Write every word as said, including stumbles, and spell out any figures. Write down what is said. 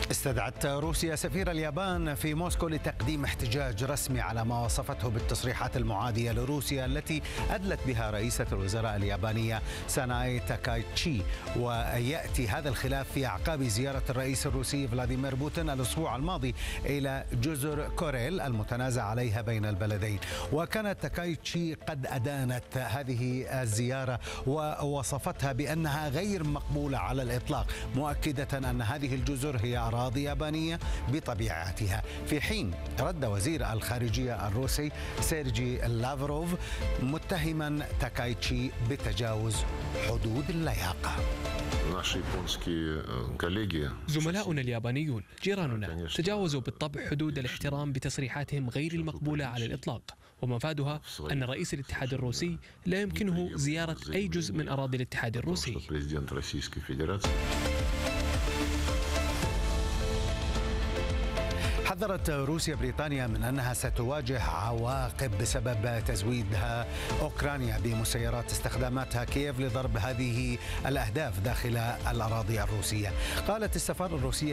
استدعت روسيا سفير اليابان في موسكو لتقديم احتجاج رسمي على ما وصفته بالتصريحات المعادية لروسيا التي أدلت بها رئيسة الوزراء اليابانية ساناي تاكايتشي. ويأتي هذا الخلاف في أعقاب زيارة الرئيس الروسي فلاديمير بوتين الأسبوع الماضي إلى جزر كوريل المتنازع عليها بين البلدين. وكانت تاكايتشي قد أدانت هذه الزيارة ووصفتها بأنها غير مقبولة على الإطلاق، مؤكدة أن هذه الجزر هي أراضي يابانية بطبيعتها، في حين رد وزير الخارجية الروسي سيرجي لافروف متهما تاكايتشي بتجاوز حدود اللياقة. زملاؤنا اليابانيون جيراننا تجاوزوا بالطبع حدود الاحترام بتصريحاتهم غير المقبولة على الإطلاق، ومفادها أن رئيس الاتحاد الروسي لا يمكنه زيارة أي جزء من أراضي الاتحاد الروسي. حذرت روسيا بريطانيا من أنها ستواجه عواقب بسبب تزويدها أوكرانيا بمسيرات استخداماتها كييف لضرب هذه الأهداف داخل الأراضي الروسية. قالت السفارة الروسية